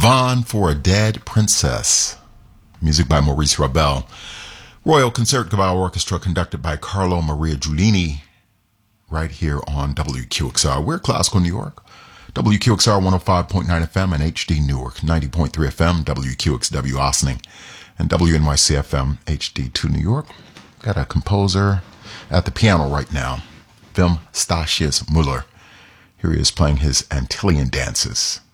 Yvonne for a Dead Princess. Music by Maurice Ravel. Royal Concertgebouw Orchestra conducted by Carlo Maria Giulini. Right here on WQXR. We're Classical New York. WQXR 105.9 FM and HD Newark 90.3 FM, WQXW Ossining, and WNYC FM HD2 New York. Got a composer at the piano right now, Wim Statius Muller. Here he is playing his Antillean dances.